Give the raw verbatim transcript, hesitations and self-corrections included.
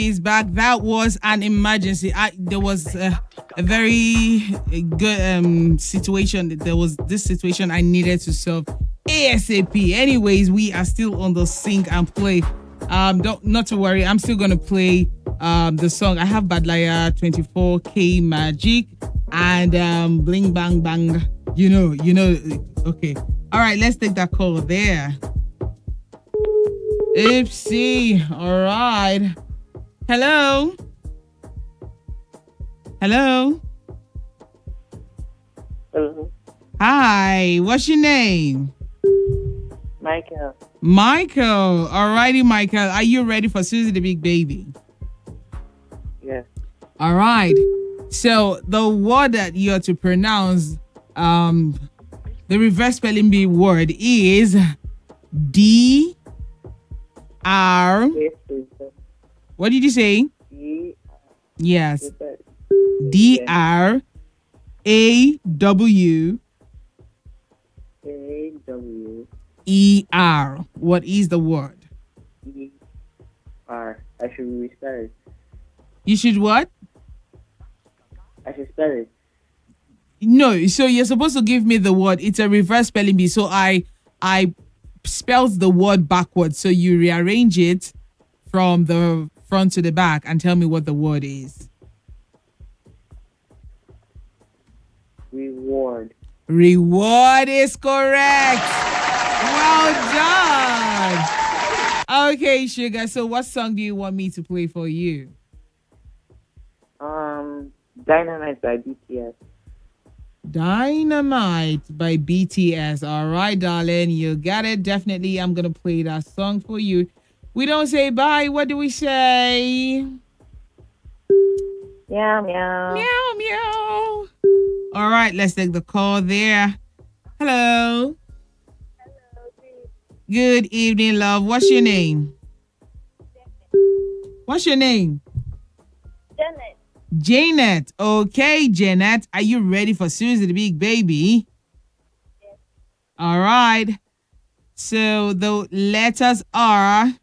He's back. That was an emergency. I there was uh, a very uh, good um situation. There was this situation I needed to solve ASAP. Anyways, we are still on the sync and play. Um, don't not to worry. I'm still gonna play um the song. I have Badlaya twenty-four K Magic and um Bling Bang Bang. You know, you know. Okay. All right. Let's take that call there. Oopsie. All right. Hello. Hello. Hello. Hi. What's your name? Michael. Michael. Alrighty, Michael. Are you ready for Susie the Big Baby? Yes. All right. So the word that you're to pronounce, um, the reverse spelling bee word is D R. Yes, please, sir. What did you say? E- Yes. yes, sir. D R A W A W E R. What is the word? E R. I should restart it. You should what? I should spell it. No, so you're supposed to give me the word. It's a reverse spelling bee. So I I spelled the word backwards. So you rearrange it from the front to the back and tell me what the word is. Reward. Reward is correct. Well done. Okay, Sugar. So what song do you want me to play for you? Um, Dynamite by B T S. Dynamite by B T S. All right, darling. You got it. Definitely. I'm going to play that song for you. We don't say bye. What do we say? Meow meow. Meow, meow. All right. Let's take the call there. Hello. Good evening, love. What's your name? What's your name? Janet. Janet. Okay, Janet. Are you ready for Susie the Big Baby? Yes. All right. So the letters are